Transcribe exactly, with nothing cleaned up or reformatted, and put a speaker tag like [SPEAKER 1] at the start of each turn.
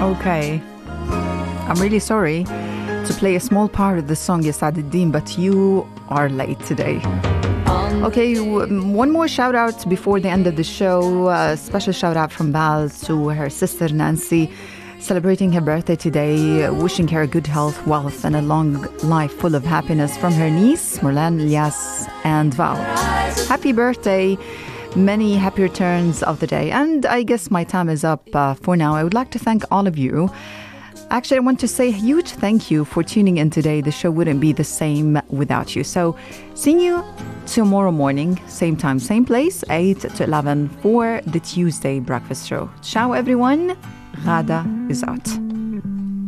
[SPEAKER 1] Okay. I'm really sorry to play a small part of the song, Yasaduddin, but you are late today. Okay, one more shout out before the end of the show. A special shout out from Val to her sister Nancy, celebrating her birthday today, wishing her good health, wealth, and a long life full of happiness from her niece, Morlan, Elias, and Val. Happy birthday. Many happy returns of the day. And I guess my time is up uh, for now. I would like to thank all of you. Actually, I want to say a huge thank you for tuning in today. The show wouldn't be the same without you. So, seeing you tomorrow morning, same time, same place, eight to eleven for the Tuesday Breakfast Show. Ciao, everyone. Ghada is out.